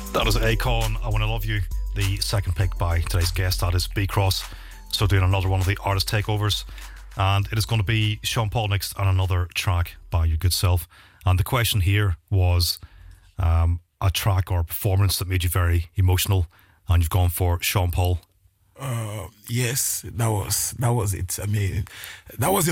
That is Akon, I Wanna Love You, the second pick by today's guest. That is B Cross. So doing another one of the artist takeovers. And it is going to be Sean Paul next and another track by your good self. And the question here was a track or a performance that made you very emotional, and you've gone for Sean Paul. Yes, that was it. I mean, that was